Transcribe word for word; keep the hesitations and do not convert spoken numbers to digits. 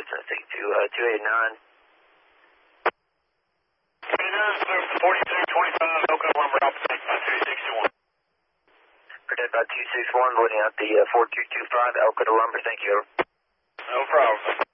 Western six two, uh, two eighty-nine. two eighty-nine, clear for forty-two twenty-five, Elko Lumber, Alpha Tank by two six one. Protect by two six one, loading out the uh, four two two five, Elko to Lumber, thank you, over. No problem.